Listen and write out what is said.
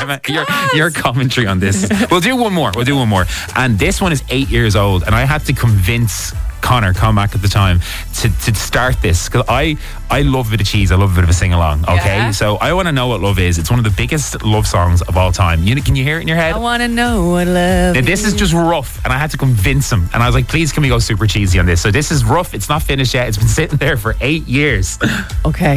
Gemma, your commentary on this. We'll do one more. And this one is 8 years old, and I had to convince Connor Comack at the time to start this, because I love a bit of cheese. I love a bit of a sing-along, okay? Yeah. So I Want to Know What Love Is. It's one of the biggest love songs of all time. Can you hear it in your head? I want to know what love Now, this is just rough, and I had to convince him, and I was like, please, can we go super cheesy on this? So this is rough. It's not finished yet. It's been sitting there for 8 years. Okay.